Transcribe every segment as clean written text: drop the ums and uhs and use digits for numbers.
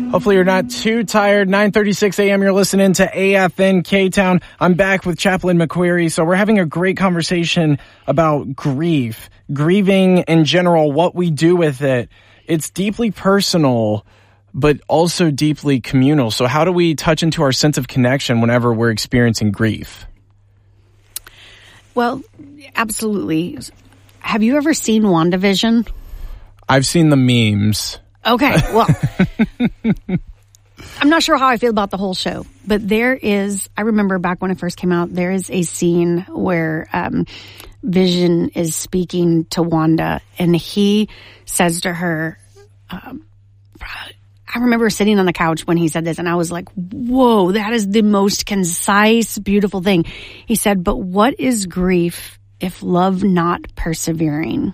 Hopefully you're not too tired. 9:36 a.m. You're listening to AFN K-Town. I'm back with Chaplain McQuarrie. So we're having a great conversation about grief, grieving in general, what we do with it. It's deeply personal, but also deeply communal. So how do we touch into our sense of connection whenever we're experiencing grief? Well, absolutely. Have you ever seen WandaVision? I've seen the memes. Okay, well, I'm not sure how I feel about the whole show, but I remember back when it first came out, there is a scene where Vision is speaking to Wanda, and he says to her, I remember sitting on the couch when he said this, and I was like, whoa, that is the most concise, beautiful thing. He said, but what is grief if love not persevering?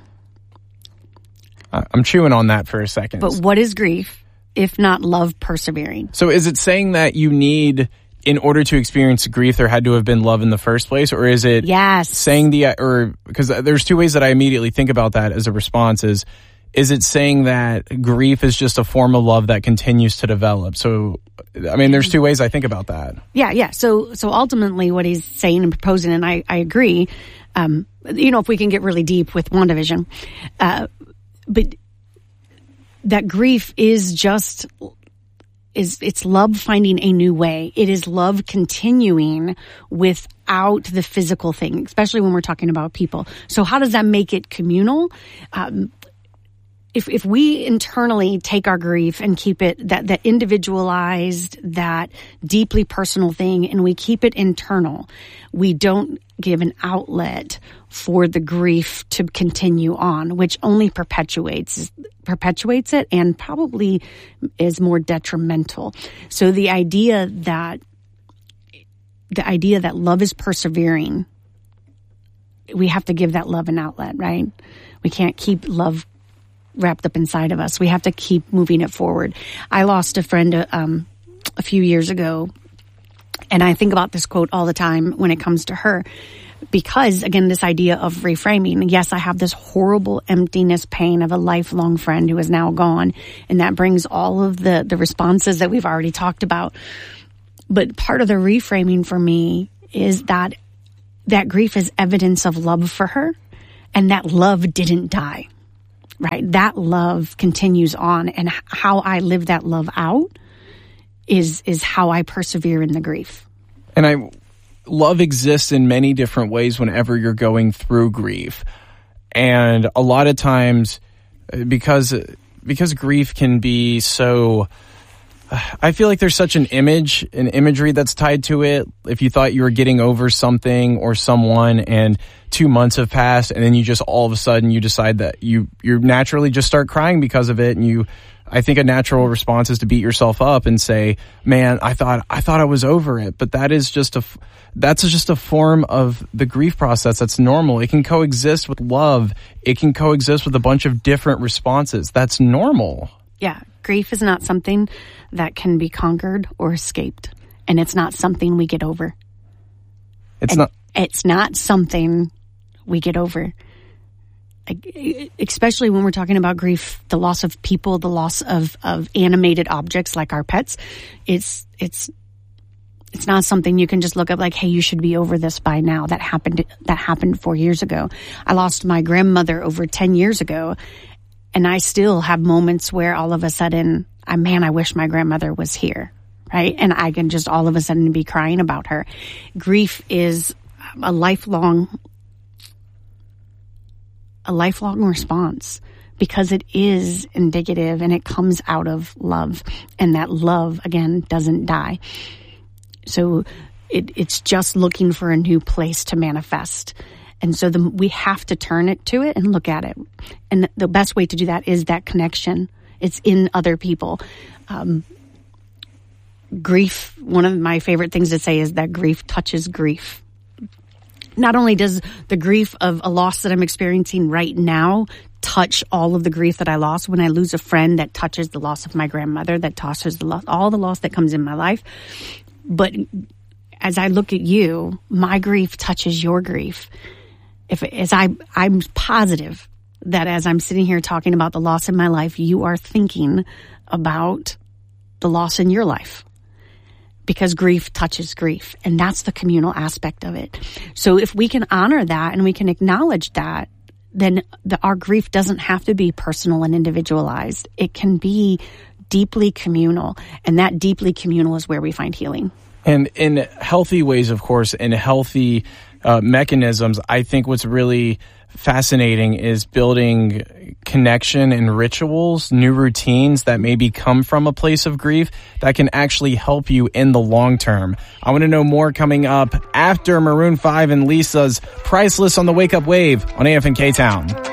I'm chewing on that for a second. But what is grief if not love persevering? So is it saying that you need, in order to experience grief, there had to have been love in the first place? Or is it saying because there's two ways that I immediately think about that as a response is it saying that grief is just a form of love that continues to develop? So, I mean, there's two ways I think about that. Yeah. So ultimately what he's saying and proposing, and I agree, if we can get really deep with WandaVision, but that grief is it's love finding a new way. It is love continuing without the physical thing, especially when we're talking about people. So how does that make it communal? If we internally take our grief and keep it that individualized, that deeply personal thing, and we keep it internal, we don't give an outlet for the grief to continue on, which only perpetuates it and probably is more detrimental. So the idea that love is persevering, we have to give that love an outlet, right? We can't keep love wrapped up inside of us. We have to keep moving it forward. I lost a friend a few years ago, and I think about this quote all the time when it comes to her, because again, this idea of reframing. Yes, I have this horrible emptiness pain of a lifelong friend who is now gone, and that brings all of the responses that we've already talked about. But part of the reframing for me is that grief is evidence of love for her, and that love didn't die. Right? That love continues on, and how I live that love out is how I persevere in the grief. And love exists in many different ways whenever you're going through grief. And a lot of times, because grief can be so, I feel like there's such an imagery that's tied to it. If you thought you were getting over something or someone and 2 months have passed, and then you just all of a sudden you decide that you naturally just start crying because of it, and I think a natural response is to beat yourself up and say, man, I thought I was over it. But that's just a form of the grief process. That's normal. It can coexist with love. It can coexist with a bunch of different responses. That's normal. Yeah. Grief is not something that can be conquered or escaped. And it's not something we get over. It's not something we get over. Especially when we're talking about grief, the loss of people, the loss of animated objects like our pets. It's not something you can just look up like, hey, you should be over this by now. That happened 4 years ago. I lost my grandmother over 10 years ago. And I still have moments where all of a sudden, I wish my grandmother was here, right? And I can just all of a sudden be crying about her. Grief is a lifelong response because it is indicative and it comes out of love. And that love, again, doesn't die. So it's just looking for a new place to manifest. And so we have to turn it to it and look at it. And the best way to do that is that connection. It's in other people. Grief, one of my favorite things to say is that grief touches grief. Not only does the grief of a loss that I'm experiencing right now touch all of the grief that I lost when I lose a friend, that touches the loss of my grandmother, that touches all the loss that comes in my life. But as I look at you, my grief touches your grief. I'm positive that as I'm sitting here talking about the loss in my life, you are thinking about the loss in your life. Because grief touches grief, and that's the communal aspect of it. So if we can honor that and we can acknowledge that, then our grief doesn't have to be personal and individualized. It can be deeply communal, and that deeply communal is where we find healing. And in healthy ways, of course, in healthy mechanisms, I think what's really fascinating is building connection and rituals, new routines that maybe come from a place of grief that can actually help you in the long term. I want to know more coming up after Maroon 5 and Lisa's Priceless on the Wake Up Wave on AFN K-Town.